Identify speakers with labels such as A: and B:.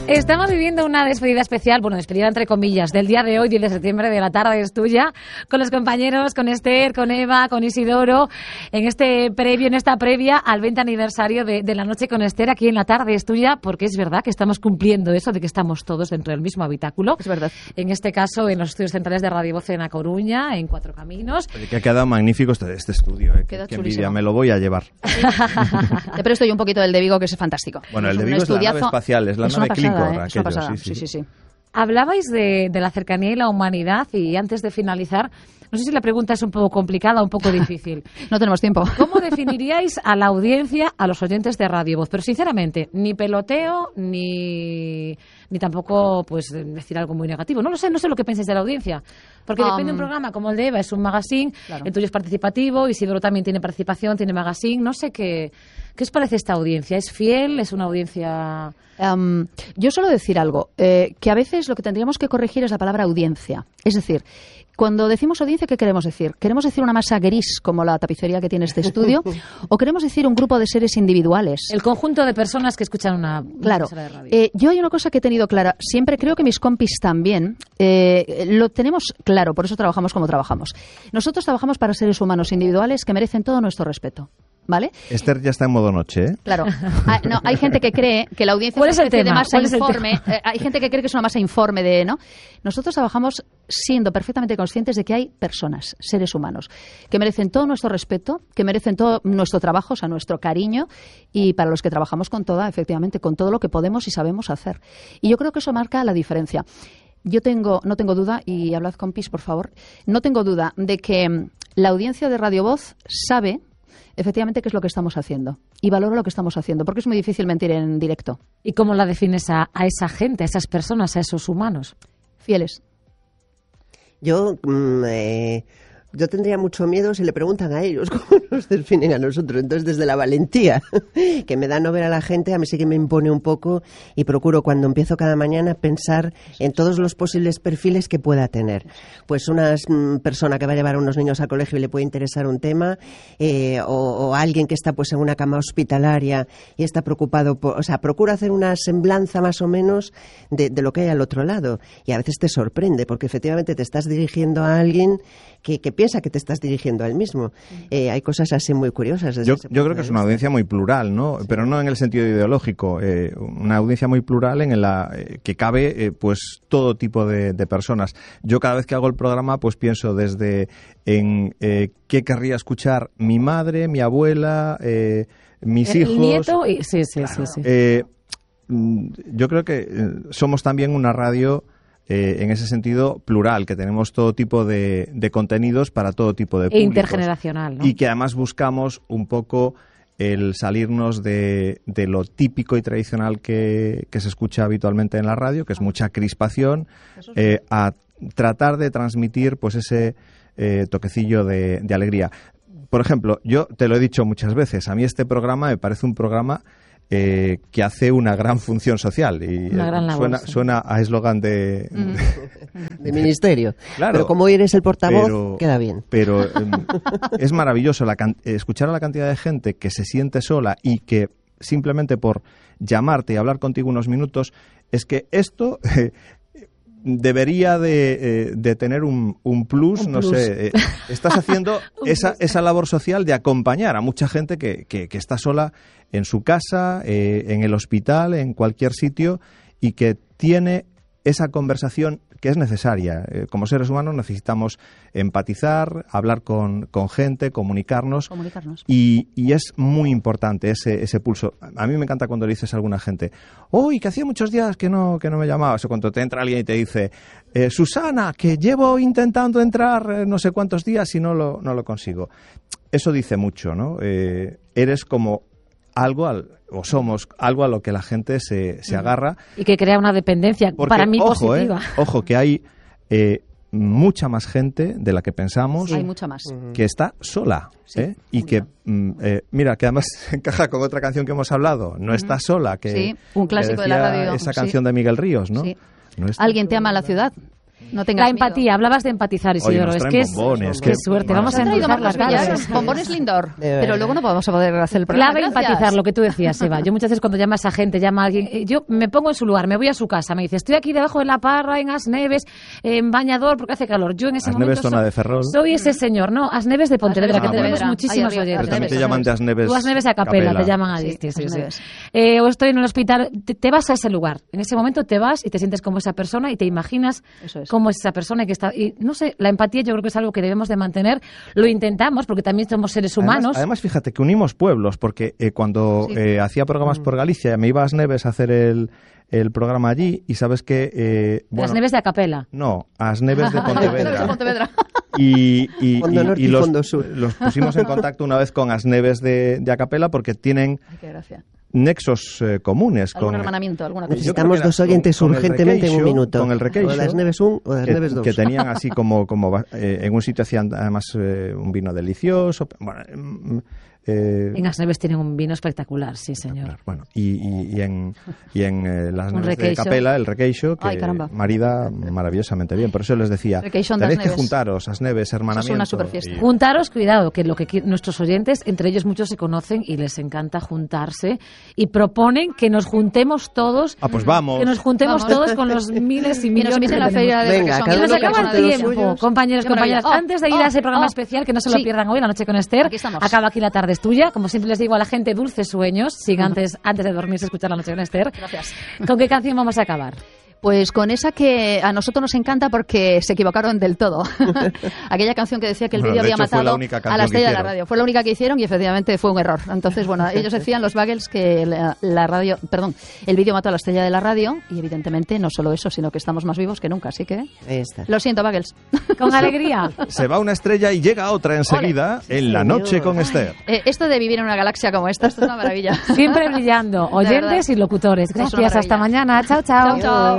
A: Estamos viviendo una despedida especial, bueno, despedida entre comillas, del día de hoy, 10 de septiembre, de La Tarde es Tuya, con los compañeros, con Esther, con Eva, con Isidoro, en esta previa al 20 aniversario de La Noche con Esther aquí en La Tarde es Tuya, porque es verdad que estamos cumpliendo eso de que estamos todos dentro del mismo habitáculo.
B: Es verdad.
A: En este caso, en los estudios centrales de Radio Voz en A Coruña, en Cuatro Caminos.
C: Oye, que ha quedado magnífico este estudio,
B: Queda
C: qué
B: chulísimo.
C: envidia, me lo voy a llevar.
B: Te presto yo un poquito del de Vigo, que es fantástico.
C: Bueno, el de Vigo es la nave espacial, es la nave Clincor.
B: Es una pasada, sí.
A: Hablabais de la cercanía y la humanidad y antes de finalizar, no sé si la pregunta es un poco complicada o un poco difícil.
B: No tenemos tiempo.
A: ¿Cómo definiríais a la audiencia, a los oyentes de Radio Voz? Pero sinceramente, ni peloteo, ni tampoco pues decir algo muy negativo. No sé lo que pensáis de la audiencia. Porque depende de un programa como el de Eva, es un magazine, claro. El tuyo es participativo, Isidoro también tiene participación, tiene magazine. No sé qué os parece esta audiencia. ¿Es fiel? ¿Es una audiencia...?
B: Yo suelo decir algo, que a veces lo que tendríamos que corregir es la palabra audiencia. Es decir, cuando decimos audiencia, ¿qué queremos decir? ¿Queremos decir una masa gris como la tapicería que tiene este estudio? ¿O queremos decir un grupo de seres individuales?
A: El conjunto de personas que escuchan una emisora de radio.
B: Yo hay una cosa que he tenido clara. Siempre creo que mis compis también lo tenemos claro, por eso trabajamos como trabajamos. Nosotros trabajamos para seres humanos individuales que merecen todo nuestro respeto. ¿Vale?
C: Esther ya está en modo noche, ¿eh?
B: Claro. No, hay gente que cree que la audiencia es una especie de masa informe. Hay gente que cree que es una masa informe de, ¿no? Nosotros trabajamos siendo perfectamente conscientes de que hay personas, seres humanos, que merecen todo nuestro respeto, que merecen todo nuestro trabajo, o sea, nuestro cariño, y para los que trabajamos con efectivamente, con todo lo que podemos y sabemos hacer. Y yo creo que eso marca la diferencia. No tengo duda, y hablad con Pis, por favor, no tengo duda de que la audiencia de Radio Voz sabe efectivamente qué es lo que estamos haciendo y valora lo que estamos haciendo, porque es muy difícil mentir en directo.
A: ¿Y cómo la defines a esa gente, a esas personas, a esos humanos?
B: Fieles.
D: Yo tendría mucho miedo si le preguntan a ellos cómo nos definen a nosotros. Entonces, desde la valentía que me da no ver a la gente, a mí sí que me impone un poco, y procuro cuando empiezo cada mañana pensar en todos los posibles perfiles que pueda tener. Pues una persona que va a llevar a unos niños al colegio y le puede interesar un tema, o alguien que está pues en una cama hospitalaria y está preocupado procuro hacer una semblanza más o menos de lo que hay al otro lado. Y a veces te sorprende, porque efectivamente te estás dirigiendo a alguien que piensa que te estás dirigiendo a él mismo. Hay cosas así muy curiosas.
C: Yo creo que es una audiencia muy plural, ¿no? Sí. Pero no en el sentido ideológico. Una audiencia muy plural en la que cabe pues todo tipo de personas. Yo cada vez que hago el programa pues pienso desde en qué querría escuchar mi madre, mi abuela, mis hijos.
A: El nieto. Sí.
C: Yo creo que somos también una radio en ese sentido plural, que tenemos todo tipo de contenidos para todo tipo de públicos.
A: E intergeneracional, ¿no?
C: Y que además buscamos un poco el salirnos de lo típico y tradicional que se escucha habitualmente en la radio, que es mucha crispación, a tratar de transmitir pues ese toquecillo de alegría. Por ejemplo, yo te lo he dicho muchas veces, a mí este programa me parece un programa que hace una gran función social y
A: una gran labor,
C: suena a eslogan de
D: ministerio.
C: Claro,
D: pero como eres el portavoz, queda bien.
C: Pero es maravilloso escuchar a la cantidad de gente que se siente sola y que simplemente por llamarte y hablar contigo unos minutos, es que esto debería de tener un plus, no sé. Estás haciendo esa labor social de acompañar a mucha gente que está sola en su casa, en el hospital, en cualquier sitio, y que tiene esa conversación que es necesaria. Como seres humanos necesitamos empatizar, hablar con gente, comunicarnos. Y es muy importante ese pulso. A mí me encanta cuando le dices a alguna gente, ¡uy, que hacía muchos días que no me llamabas! O cuando te entra alguien y te dice, Susana, que llevo intentando entrar no sé cuántos días y no lo consigo. Eso dice mucho, ¿no? Eres como somos algo a lo que la gente se agarra.
A: Y que crea una dependencia, porque, para mí, positiva.
C: Ojo, que hay mucha más gente de la que pensamos.
B: Sí, hay mucha más.
C: Que está sola.
B: Sí,
C: y que, mira, que además encaja con otra canción que hemos hablado, No estás sola. Que,
B: sí, un clásico de la radio.
C: Esa canción de Miguel Ríos, ¿no?
B: Sí.
C: No
B: ¿Alguien te ama la ciudad? No tengas
A: la empatía,
B: miedo.
A: Hablabas de empatizar, Isidoro. Es que
C: bombones,
A: qué suerte, vamos a endulzar las cosas.
B: Bombones Lindor, pero luego no podemos poder hacer el programa.
A: Clave empatizar, lo que tú decías, Eva. Yo muchas veces cuando llamas a gente, llama a alguien, yo me pongo en su lugar, me voy a su casa, me dice, estoy aquí debajo de la Parra, en Asneves, en Bañador, porque hace calor. Yo en ese
C: Asneves,
A: momento
C: zona de Ferrol.
A: soy ese señor, ¿no? Asneves de Pontevedra, que tenemos muchísimos oyentes.
C: Pero también te llaman de Asneves.
A: Tú Asneves a Capela, te llaman allí. Sí. O estoy en el hospital, te vas a ese lugar. En ese momento te vas y te sientes como esa persona y te imaginas cómo es esa persona que está... Y no sé, la empatía yo creo que es algo que debemos de mantener. Lo intentamos porque también somos seres humanos.
C: Además, fíjate que unimos pueblos, porque cuando hacía programas por Galicia, me iba a Asneves a hacer el programa allí y sabes que...
A: Asneves de Acapela.
C: No, Asneves de Pontevedra.
D: Fondo Norte y
C: los,
D: Fondo Sur.
C: Los pusimos en contacto una vez con Asneves de Acapela porque tienen nexos comunes.
B: Algún hermanamiento, alguna cosa.
D: Necesitamos dos oyentes urgentemente en un minuto.
C: Con el Requeixo,
D: o de Asneves 1 o de Asneves 2.
C: Que tenían así como en un sitio hacían además un vino delicioso. Bueno,
A: en Asneves tienen un vino espectacular, sí, señor.
C: Bueno, y en las Asneves de Capela, el Requeixo, que marida maravillosamente bien. Por eso les decía, tenéis que juntaros, Asneves, hermanamiento.
B: Es una super fiesta.
A: Juntaros, cuidado, que nuestros oyentes, entre ellos muchos se conocen y les encanta juntarse y proponen que nos juntemos todos.
C: Pues vamos.
A: Que nos juntemos todos con los miles y millones
B: de la feria de
D: Venga,
A: que nos acaba el tiempo, compañeros, compañeras. Antes de ir a ese programa especial, que no se lo pierdan hoy, La Noche con Esther, acaba aquí la tarde es tuya. Como siempre les digo a la gente, dulces sueños. Sigan antes de dormirse escuchar La Noche con Esther.
B: Gracias.
A: ¿Con qué canción vamos a acabar?
B: Pues con esa que a nosotros nos encanta porque se equivocaron del todo. Aquella canción que decía que el vídeo había matado a la estrella de la radio. Fue la única que hicieron y efectivamente fue un error. Entonces, bueno, ellos decían, los Bagels, que el vídeo mató a la estrella de la radio y evidentemente no solo eso, sino que estamos más vivos que nunca. Así que lo siento, Bagels.
A: Con alegría.
C: Se va una estrella y llega otra enseguida en La Noche con Esther.
B: Esto de vivir en una galaxia como esta, esto es una maravilla.
A: Siempre brillando. Oyentes y locutores. Gracias. Hasta mañana. Chao, chao.
B: Chao, chao.